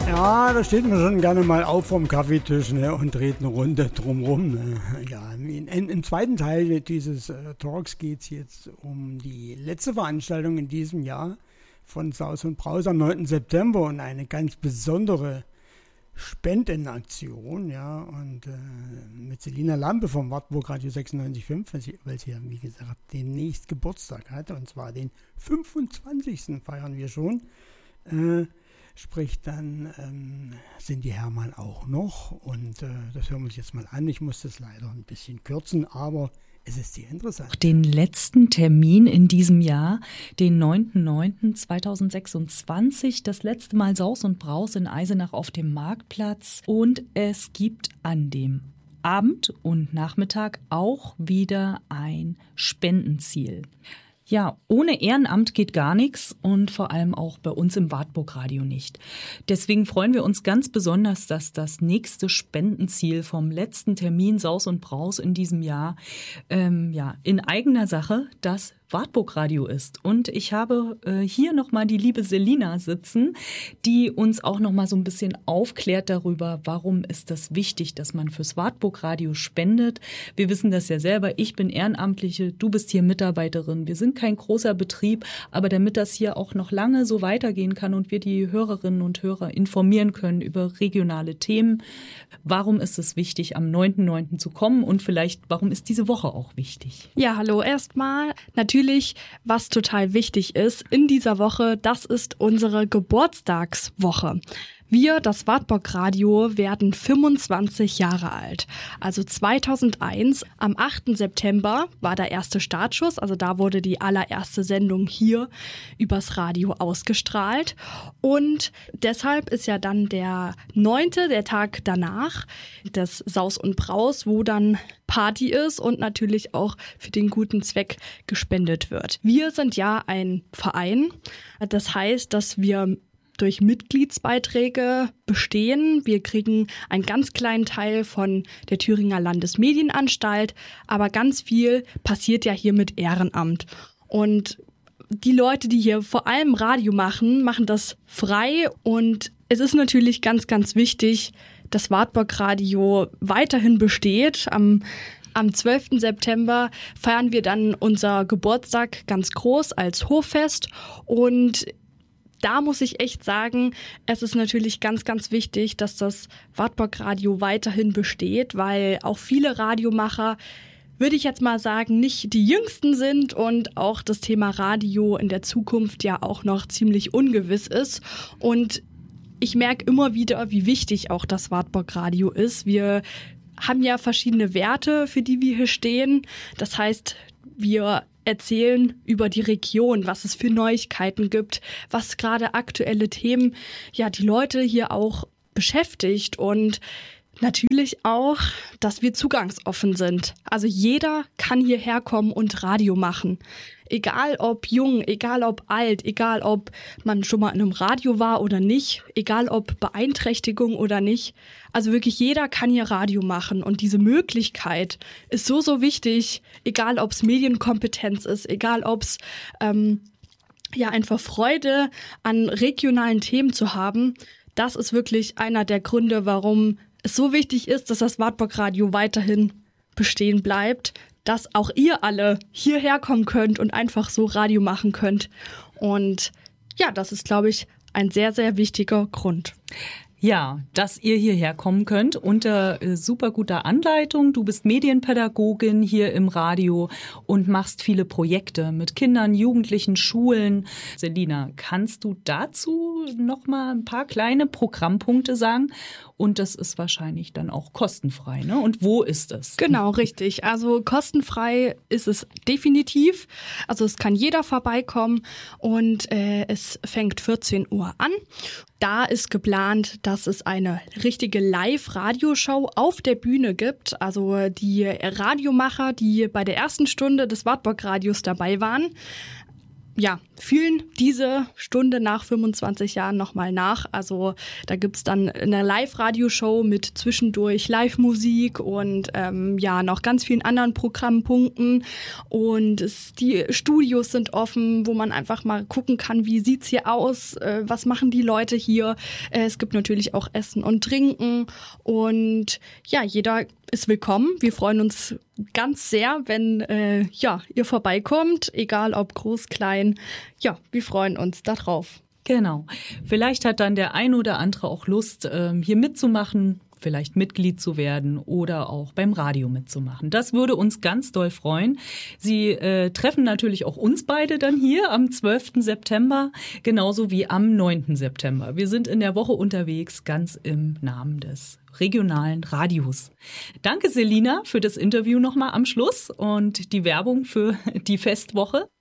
Ja, da steht man schon gerne mal auf vom Kaffeetisch, ne, und dreht eine Runde drumrum. Ne. Ja, im zweiten Teil dieses Talks geht es jetzt um die letzte Veranstaltung in diesem Jahr von Saus und Braus am 9. September und eine ganz besondere Spendenaktion, ja, und mit Selina Lampe vom Wartburg Radio 96.5, weil sie ja, wie gesagt, demnächst Geburtstag hat, und zwar den 25. feiern wir schon. Sprich, dann Cindy Hermann auch noch, und das hören wir uns jetzt mal an. Ich muss das leider ein bisschen kürzen, aber es ist sehr interessant. Den letzten Termin in diesem Jahr, den 9.9.2026, das letzte Mal Saus und Braus in Eisenach auf dem Marktplatz, und es gibt an dem Abend und Nachmittag auch wieder ein Spendenziel. Ja, ohne Ehrenamt geht gar nichts und vor allem auch bei uns im Wartburg Radio nicht. Deswegen freuen wir uns ganz besonders, dass das nächste Spendenziel vom letzten Termin Saus und Braus in diesem Jahr in eigener Sache das Wartburg Radio ist. Und ich habe hier nochmal die liebe Selina sitzen, die uns auch nochmal so ein bisschen aufklärt darüber, warum ist das wichtig, dass man fürs Wartburg Radio spendet. Wir wissen das ja selber, ich bin Ehrenamtliche, du bist hier Mitarbeiterin. Wir sind kein großer Betrieb, aber damit das hier auch noch lange so weitergehen kann und wir die Hörerinnen und Hörer informieren können über regionale Themen, warum ist es wichtig, am 9.9. zu kommen, und vielleicht, warum ist diese Woche auch wichtig? Ja, hallo erstmal. Natürlich, was total wichtig ist in dieser Woche, das ist unsere Geburtstagswoche. Wir, das Wartburg Radio, werden 25 Jahre alt. Also 2001, am 8. September war der erste Startschuss. Also da wurde die allererste Sendung hier übers Radio ausgestrahlt. Und deshalb ist ja dann der 9., der Tag danach, das Saus und Braus, wo dann Party ist und natürlich auch für den guten Zweck gespendet wird. Wir sind ja ein Verein. Das heißt, dass wir durch Mitgliedsbeiträge bestehen. Wir kriegen einen ganz kleinen Teil von der Thüringer Landesmedienanstalt, aber ganz viel passiert ja hier mit Ehrenamt. Und die Leute, die hier vor allem Radio machen, machen das frei, und es ist natürlich ganz, ganz wichtig, dass Wartburg Radio weiterhin besteht. Am 12. September feiern wir dann unser Geburtstag ganz groß als Hoffest, und da muss ich echt sagen, es ist natürlich ganz, ganz wichtig, dass das Wartburg Radio weiterhin besteht, weil auch viele Radiomacher, würde ich jetzt mal sagen, nicht die Jüngsten sind und auch das Thema Radio in der Zukunft ja auch noch ziemlich ungewiss ist. Und ich merke immer wieder, wie wichtig auch das Wartburg Radio ist. Wir haben ja verschiedene Werte, für die wir hier stehen. Das heißt, wir erzählen über die Region, was es für Neuigkeiten gibt, was gerade aktuelle Themen ja die Leute hier auch beschäftigt, und natürlich auch, dass wir zugangsoffen sind. Also jeder kann hierher kommen und Radio machen. Egal ob jung, egal ob alt, egal ob man schon mal in einem Radio war oder nicht, egal ob Beeinträchtigung oder nicht. Also wirklich jeder kann hier Radio machen, und diese Möglichkeit ist so, so wichtig, egal ob es Medienkompetenz ist, egal ob es einfach Freude an regionalen Themen zu haben. Das ist wirklich einer der Gründe, warum es so wichtig ist, dass das Wartburg Radio weiterhin bestehen bleibt, dass auch ihr alle hierher kommen könnt und einfach so Radio machen könnt. Und ja, das ist, glaube ich, ein sehr, sehr wichtiger Grund. Ja, dass ihr hierher kommen könnt unter super guter Anleitung. Du bist Medienpädagogin hier im Radio und machst viele Projekte mit Kindern, Jugendlichen, Schulen. Selina, kannst du dazu noch mal ein paar kleine Programmpunkte sagen? Und das ist wahrscheinlich dann auch kostenfrei, ne? Und wo ist es? Genau, richtig. Also kostenfrei ist es definitiv. Also es kann jeder vorbeikommen, und es fängt 14 Uhr an. Da ist geplant, dass es eine richtige Live-Radioshow auf der Bühne gibt. Also die Radiomacher, die bei der ersten Stunde des Wartburg Radios dabei waren, fühlen diese Stunde nach 25 Jahren nochmal nach. Also da gibt's dann eine Live-Radio-Show mit zwischendurch Live-Musik und noch ganz vielen anderen Programmpunkten. Und die Studios sind offen, wo man einfach mal gucken kann, wie sieht's hier aus, was machen die Leute hier. Es gibt natürlich auch Essen und Trinken und jeder ist willkommen. Wir freuen uns ganz sehr, wenn ihr vorbeikommt, egal ob groß, klein. Ja, wir freuen uns darauf. Genau. Vielleicht hat dann der ein oder andere auch Lust, hier mitzumachen, vielleicht Mitglied zu werden oder auch beim Radio mitzumachen. Das würde uns ganz doll freuen. Sie treffen natürlich auch uns beide dann hier am 12. September, genauso wie am 9. September. Wir sind in der Woche unterwegs, ganz im Namen des regionalen Radios. Danke, Selina, für das Interview nochmal am Schluss und die Werbung für die Festwoche.